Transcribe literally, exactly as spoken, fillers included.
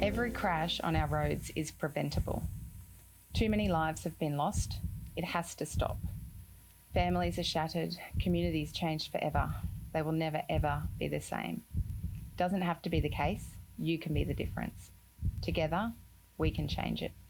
Every crash on our roads is preventable. Too many lives have been lost. It has to stop. Families are shattered, communities changed forever. They will never, ever be the same. Doesn't have to be the case. You can be the difference. Together, we can change it.